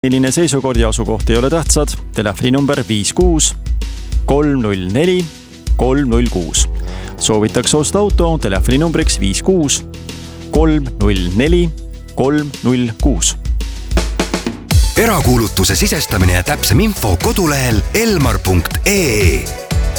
Milline seisukord ja asukoht ei ole tähtsad. Telefoninumber 56 304 306. Soovitakse osta auto telefoninumbriks 56 304 306. Erakuulutuse sisestamine ja täpsem info kodulehel elmar.ee.